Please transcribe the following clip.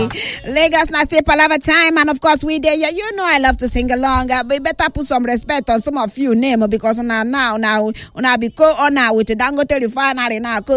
Lagos na say palava time, and of course we there. Yeah, you know I love to sing along. We better put some respect on some of you name because now be co-owner with the Dangote refinery now.